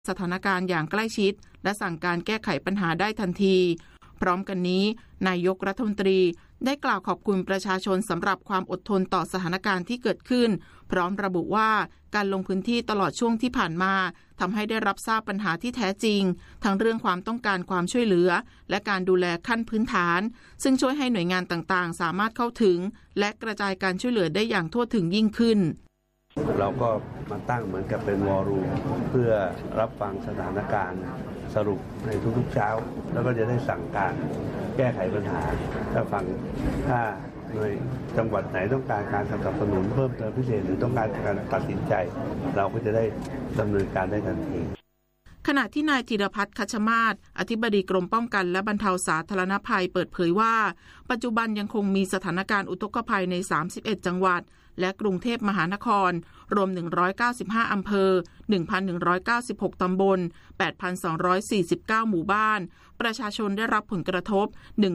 สถานการณ์อย่างใกล้ชิดและสั่งการแก้ไขปัญหาได้ทันทีพร้อมกันนี้นายกรัฐมนตรีได้กล่าวขอบคุณประชาชนสำหรับความอดทนต่อสถานการณ์ที่เกิดขึ้นพร้อมระบุว่าการลงพื้นที่ตลอดช่วงที่ผ่านมาทำให้ได้รับทราบปัญหาที่แท้จริงทั้งเรื่องความต้องการความช่วยเหลือและการดูแลขั้นพื้นฐานซึ่งช่วยให้หน่วยงานต่างๆสามารถเข้าถึงและกระจายการช่วยเหลือได้อย่างทั่วถึงยิ่งขึ้นเราก็มาตั้งเหมือนกับเป็นวอลลุ่มเพื่อรับฟังสถานการณ์สรุปในทุกๆเช้าแล้วก็จะได้สั่งการแก้ไขปัญหาถ้าหน่วยจังหวัดไหนต้องการการสนับสนุนเพิ่มเติมพิเศษหรือต้องการตัดสินใจเราก็จะได้ดำเนินการได้ทันทีขณะที่นายธีรพัฒน์คัชมาศอธิบดีกรมป้องกันและบรรเทาสาธารณภัยเปิดเผยว่าปัจจุบันยังคงมีสถานการณ์อุทกภัยใน31จังหวัดและกรุงเทพมหานครรวม195อำเภอ 1,196 ตำบล 8,249 หมู่บ้านประชาชนได้รับผลกระทบ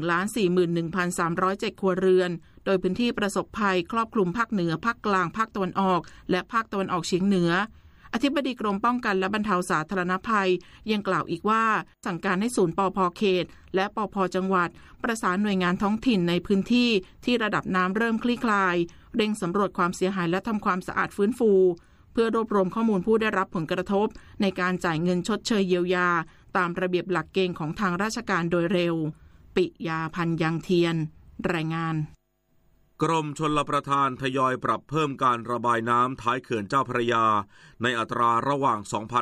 141,307 ครัวเรือนโดยพื้นที่ประสบภัยครอบคลุมภาคเหนือภาคกลางภาคตะวันออกและภาคตะวันออกเฉียงเหนืออธิบดีกรมป้องกันและบรรเทาสาธารณภัยยังกล่าวอีกว่าสั่งการให้ศูนย์ปภ.เขตและปภ.จังหวัดประสานหน่วยงานท้องถิ่นในพื้นที่ที่ระดับน้ำเริ่มคลี่คลายเร่งสำรวจความเสียหายและทำความสะอาดฟื้นฟูเพื่อรวบรวมข้อมูลผู้ได้รับผลกระทบในการจ่ายเงินชดเชยเยียวยาตามระเบียบหลักเกณฑ์ของทางราชการโดยเร็วปิยาพันธ์ยังเทียนรายงานกรมชลประทานทยอยปรับเพิ่มการระบายน้ำท้ายเขื่อนเจ้าพระยาในอัตราระหว่าง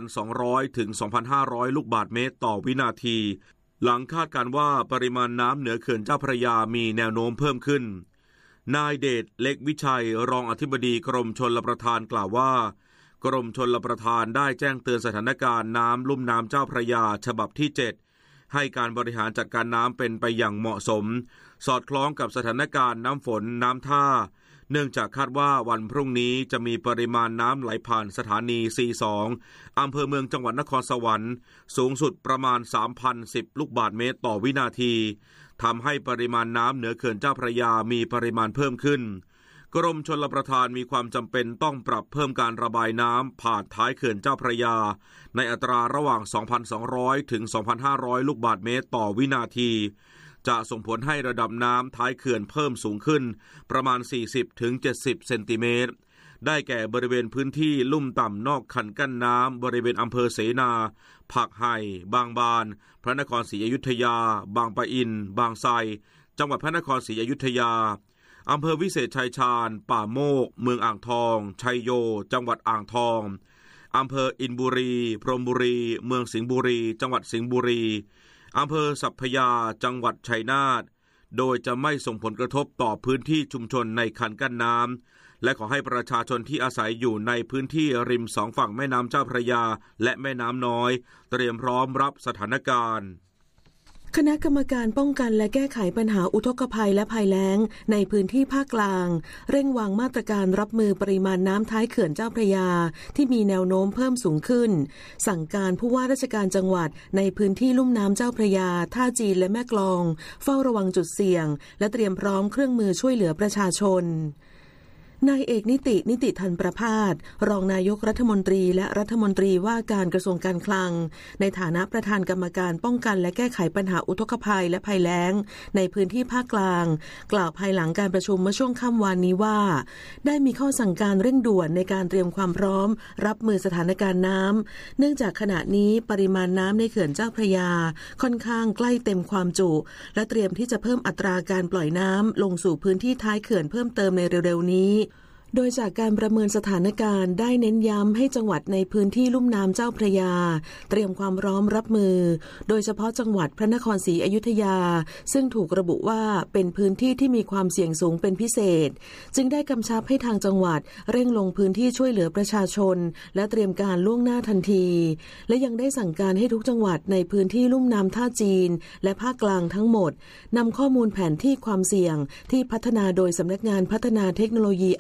2,200 ถึง 2,500 ลูกบาศก์เมตรต่อวินาทีหลังคาดการณ์ว่าปริมาณน้ำเหนือเขื่อนเจ้าพระยามีแนวโน้มเพิ่มขึ้นนายเดชเล็กวิชัยรองอธิบดีกรมชลประทานกล่าวว่ากรมชลประทานได้แจ้งเตือนสถานการณ์น้ำลุ่มน้ำเจ้าพระยาฉบับที่ 7ให้การบริหารจัดการน้ำเป็นไปอย่างเหมาะสมสอดคล้องกับสถานการณ์น้ำฝนน้ำท่าเนื่องจากคาดว่าวันพรุ่งนี้จะมีปริมาณน้ำไหลผ่านสถานี C2 อำเภอเมืองจังหวัดนครสวรรค์สูงสุดประมาณ 3,010 ลูกบาศก์เมตรต่อวินาทีทำให้ปริมาณน้ำเหนือเขื่อนเจ้าพระยามีปริมาณเพิ่มขึ้นกรมชลประทานมีความจำเป็นต้องปรับเพิ่มการระบายน้ำผ่านท้ายเขื่อนเจ้าพระยาในอัตราระหว่าง 2,200 ถึง 2,500 ลูกบาศก์เมตรต่อวินาทีจะส่งผลให้ระดับน้ำท้ายเขื่อนเพิ่มสูงขึ้นประมาณ 40-70 เซนติเมตรได้แก่บริเวณพื้นที่ลุ่มต่ำนอกคันกั้นน้ำบริเวณอำเภอเสนาผักไห่บางบานพระนครศรีอยุธยาบางปะอินบางไทรจังหวัดพระนครศรีอยุธยาอำเภอวิเศษชัยชาญป่าโมกเมืองอ่างทองชัยโยจังหวัดอ่างทองอำเภออินบุรีพรหมบุรีเมืองสิงห์บุรีจังหวัดสิงห์บุรีอำเภอสัพพยาจังหวัดชัยนาทโดยจะไม่ส่งผลกระทบต่อพื้นที่ชุมชนในคันกั้นน้ำและขอให้ประชาชนที่อาศัยอยู่ในพื้นที่ริมสองฝั่งแม่น้ำเจ้าพระยาและแม่น้ำน้อยเตรียมพร้อมรับสถานการณ์คณะกรรมการป้องกันและแก้ไขปัญหาอุทกภัยและภัยแล้งในพื้นที่ภาคกลางเร่งวางมาตรการรับมือปริมาณน้ำท้ายเขื่อนเจ้าพระยาที่มีแนวโน้มเพิ่มสูงขึ้นสั่งการผู้ว่าราชการจังหวัดในพื้นที่ลุ่มน้ำเจ้าพระยาท่าจีนและแม่กลองเฝ้าระวังจุดเสี่ยงและเตรียมพร้อมเครื่องมือช่วยเหลือประชาชนนายเอกนิติธันประภาสรองนายกรัฐมนตรีและรัฐมนตรีว่าการกระทรวงการคลังในฐานะประธานกรรมการป้องกันและแก้ไขปัญหาอุทกภัยและภัยแล้งในพื้นที่ภาคกลางกล่าวภายหลังการประชุมเมื่อช่วงค่ำวานนี้ว่าได้มีข้อสั่งการเร่งด่วนในการเตรียมความพร้อมรับมือสถานการณ์น้ำเนื่องจากขณะนี้ปริมาณน้ำในเขื่อนเจ้าพระยาค่อนข้างใกล้เต็มความจุและเตรียมที่จะเพิ่มอัตราการปล่อยน้ำลงสู่พื้นที่ท้ายเขื่อนเพิ่มเติมในเร็วๆนี้โดยจากการประเมินสถานการณ์ได้เน้นย้ำให้จังหวัดในพื้นที่ลุ่มน้ำเจ้าพระยาเตรียมความพร้อมรับมือโดยเฉพาะจังหวัดพระนครศรีอยุธยาซึ่งถูกระบุว่าเป็นพื้นที่ที่มีความเสี่ยงสูงเป็นพิเศษจึงได้กำชับให้ทางจังหวัดเร่งลงพื้นที่ช่วยเหลือประชาชนและเตรียมการล่วงหน้าทันทีและยังได้สั่งการให้ทุกจังหวัดในพื้นที่ลุ่มน้ำท่าจีนและภาคกลางทั้งหมดนำข้อมูลแผนที่ความเสี่ยงที่พัฒนาโดยสำนักงานพัฒนาเทคโนโลยีอวกาศ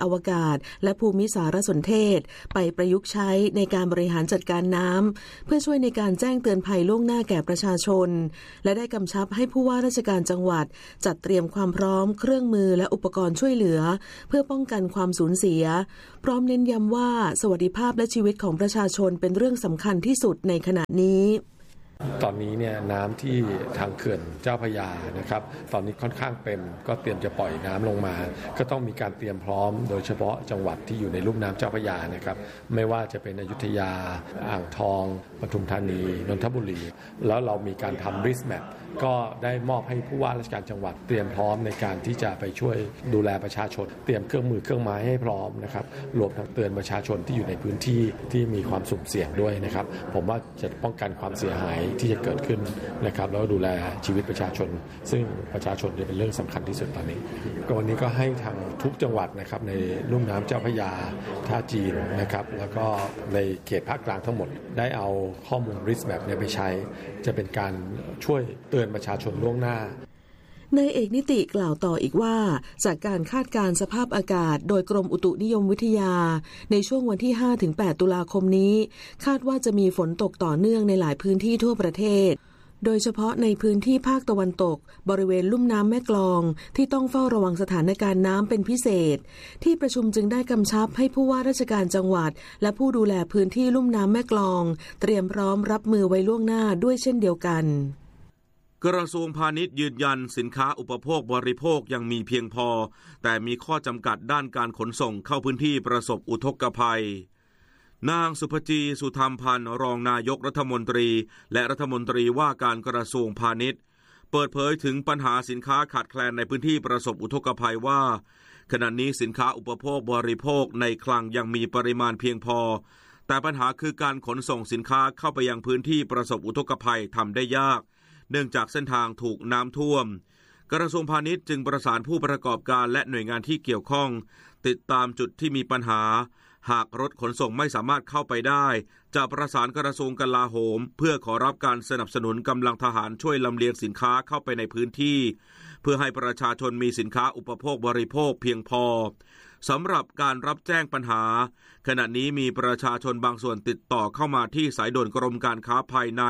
าศและภูมิสารสนเทศไปประยุกต์ใช้ในการบริหารจัดการน้ำเพื่อช่วยในการแจ้งเตือนภัยล่วงหน้าแก่ประชาชนและได้กำชับให้ผู้ว่าราชการจังหวัดจัดเตรียมความพร้อมเครื่องมือและอุปกรณ์ช่วยเหลือเพื่อป้องกันความสูญเสียพร้อมเน้นย้ำว่าสวัสดิภาพและชีวิตของประชาชนเป็นเรื่องสำคัญที่สุดในขณะนี้ตอนนี้เนี่ยน้ำที่ทางเขื่อนเจ้าพระยานะครับตอนนี้ค่อนข้างเต็มก็เตรียมจะปล่อยน้ำลงมาก็ต้องมีการเตรียมพร้อมโดยเฉพาะจังหวัดที่อยู่ในลุ่มน้ำเจ้าพระยานะครับไม่ว่าจะเป็นอยุธยาอ่างทองปทุมธานีนนทบุรีแล้วเรามีการทำ risk map ก็ได้มอบให้ผู้ว่าราชการจังหวัดเตรียมพร้อมในการที่จะไปช่วยดูแลประชาชนเตรียมเครื่องมือเครื่องไม้ให้พร้อมนะครับรวมทั้งเตือนประชาชนที่อยู่ในพื้นที่ที่มีความสุ่มเสี่ยงด้วยนะครับผมว่าจะป้องกันความเสียหายที่จะเกิดขึ้นนะครับแล้วดูแลชีวิตประชาชนซึ่งประชาชนจะเป็นเรื่องสำคัญที่สุดตอนนี้วันนี้ก็ให้ทางทุกจังหวัดนะครับในลุ่มน้ำเจ้าพระยาท่าจีนนะครับแล้วก็ในเขตภาคกลางทั้งหมดได้เอาข้อมูล risk map เนี่ยไปใช้จะเป็นการช่วยเตือนประชาชนล่วงหน้านายเอกนิติกล่าวต่ออีกว่าจากการคาดการณ์สภาพอากาศโดยกรมอุตุนิยมวิทยาในช่วงวันที่ 5-8 ตุลาคมนี้คาดว่าจะมีฝนตกต่อเนื่องในหลายพื้นที่ทั่วประเทศโดยเฉพาะในพื้นที่ภาคตะวันตกบริเวณลุ่มน้ำแม่กลองที่ต้องเฝ้าระวังสถานการณ์น้ำเป็นพิเศษที่ประชุมจึงได้กำชับให้ผู้ว่าราชการจังหวัดและผู้ดูแลพื้นที่ลุ่มน้ำแม่กลองเตรียมพร้อมรับมือไว้ล่วงหน้าด้วยเช่นเดียวกันกระทรวงพาณิชย์ยืนยันสินค้าอุปโภคบริโภคยังมีเพียงพอแต่มีข้อจำกัดด้านการขนส่งเข้าพื้นที่ประสบอุทกภัยนางสุภจีสุธรรมพันธ์รองนายกรัฐมนตรีและรัฐมนตรีว่าการกระทรวงพาณิชย์เปิดเผยถึงปัญหาสินค้าขาดแคลนในพื้นที่ประสบอุทกภัยว่าขณะนี้สินค้าอุปโภคบริโภคในคลังยังมีปริมาณเพียงพอแต่ปัญหาคือการขนส่งสินค้าเข้าไปยังพื้นที่ประสบอุทกภัยทำได้ยากเนื่องจากเส้นทางถูกน้ำท่วมกระทรวงพาณิชย์จึงประสานผู้ประกอบการและหน่วยงานที่เกี่ยวข้องติดตามจุดที่มีปัญหาหากรถขนส่งไม่สามารถเข้าไปได้จะประสานกระทรวงกลาโหมเพื่อขอรับการสนับสนุนกำลังทหารช่วยลำเลียงสินค้าเข้าไปในพื้นที่เพื่อให้ประชาชนมีสินค้าอุปโภคบริโภคเพียงพอสำหรับการรับแจ้งปัญหาขณะนี้มีประชาชนบางส่วนติดต่อเข้ามาที่สายด่วนกรมการค้าภายใน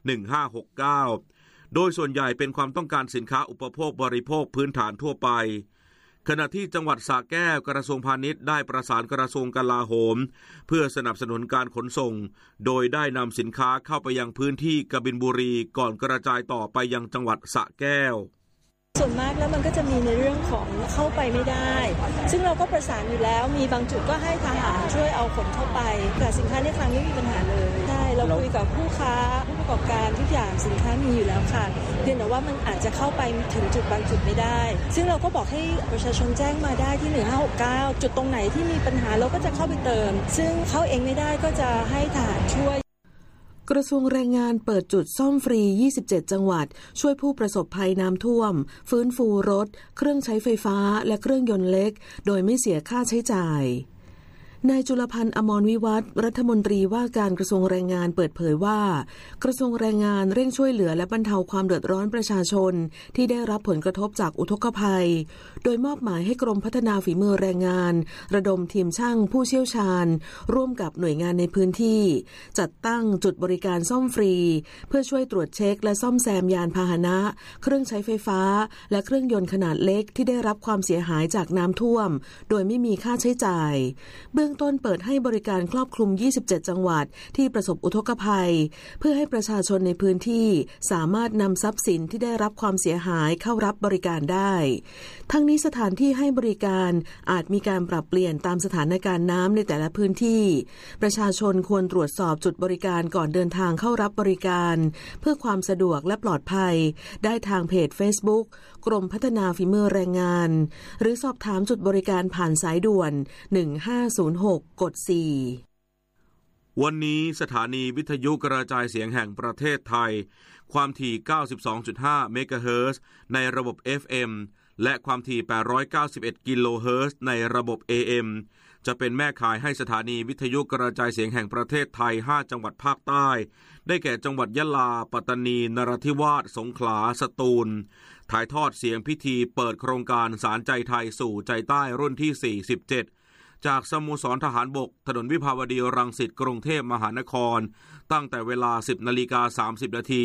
1569โดยส่วนใหญ่เป็นความต้องการสินค้าอุปโภคบริโภคพื้นฐานทั่วไปขณะที่จังหวัดสระแก้วกระทรวงพาณิชย์ได้ประสานกระทรวงกลาโหมเพื่อสนับสนุนการขนส่งโดยได้นำสินค้าเข้าไปยังพื้นที่กบินบุรีก่อนกระจายต่อไปยังจังหวัดสระแก้วส่วนมากแล้วมันก็จะมีในเรื่องของเข้าไปไม่ได้ซึ่งเราก็ประสานอยู่แล้วมีบางจุดก็ให้ทหารช่วยเอาขนเข้าไปแต่สินค้าในคลังไม่มีปัญหาเลยใช่เราคุยกับผู้ค้าผู้ประกอบการทุกอย่างสินค้ามีอยู่แล้วค่ะเพียงแต่ว่ามันอาจจะเข้าไปถึงจุดบางจุดไม่ได้ซึ่งเราก็บอกให้ประชาชนแจ้งมาได้ที่1569จุดตรงไหนที่มีปัญหาเราก็จะเข้าไปเติมซึ่งเข้าเองไม่ได้ก็จะให้ทหารช่วยกระทรวงแรงงานเปิดจุดซ่อมฟรี27จังหวัดช่วยผู้ประสบภัยน้ำท่วมฟื้นฟูรถเครื่องใช้ไฟฟ้าและเครื่องยนต์เล็กโดยไม่เสียค่าใช้จ่ายนายจุลพันธ์อมรวิวัฒน์รัฐมนตรีว่าการกระทรวงแรงงานเปิดเผยว่ากระทรวงแรงงานเร่งช่วยเหลือและบรรเทาความเดือดร้อนประชาชนที่ได้รับผลกระทบจากอุทกภัยโดยมอบหมายให้กรมพัฒนาฝีมือแรงงานระดมทีมช่างผู้เชี่ยวชาญร่วมกับหน่วยงานในพื้นที่จัดตั้งจุดบริการซ่อมฟรีเพื่อช่วยตรวจเช็คและซ่อมแซมยานพาหนะเครื่องใช้ไฟฟ้าและเครื่องยนต์ขนาดเล็กที่ได้รับความเสียหายจากน้ำท่วมโดยไม่มีค่าใช้จ่ายเบื้องต้นเปิดให้บริการครอบคลุม27จังหวัดที่ประสบอุทกภัยเพื่อให้ประชาชนในพื้นที่สามารถนำทรัพย์สินที่ได้รับความเสียหายเข้ารับบริการได้ทั้งนี้สถานที่ให้บริการอาจมีการปรับเปลี่ยนตามสถานการณ์น้ำในแต่ละพื้นที่ประชาชนควรตรวจสอบจุดบริการก่อนเดินทางเข้ารับบริการเพื่อความสะดวกและปลอดภัยได้ทางเพจ Facebook กรมพัฒนาฝีมือแรงงานหรือสอบถามจุดบริการผ่านสายด่วน1506กด 4 วันนี้สถานีวิทยุกระจายเสียงแห่งประเทศไทยความถี่ 92.5 เมกะเฮิรตซ์ในระบบ FM และความถี่ 891 กิโลเฮิรตซ์ในระบบ AM จะเป็นแม่ข่ายให้สถานีวิทยุกระจายเสียงแห่งประเทศไทย5จังหวัดภาคใต้ได้แก่จังหวัดยะลาปัตตานีนราธิวาสสงขลาสตูลถ่ายทอดเสียงพิธีเปิดโครงการสารใจไทยสู่ใจใต้รุ่นที่47 จากสโมสรทหารบกถนนวิภาวดีรังสิตกรุงเทพมหานครตั้งแต่เวลา 10:30 น.